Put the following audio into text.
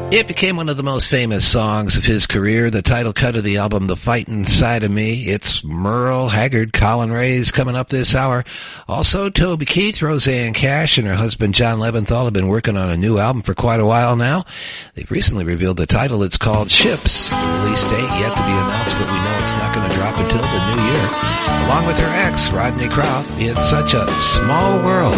It became one of the most famous songs of his career, the title cut of the album The Fightin' Side of Me. It's Merle Haggard, Colin Ray's coming up this hour. Also, Toby Keith, Roseanne Cash, and her husband John Leventhal have been working on a new album for quite a while now. They've recently revealed the title. It's called Ships. The release date yet to be announced, but we know it's not going to drop until the new year. Along with her ex, Rodney Crowell, It's Such a Small World.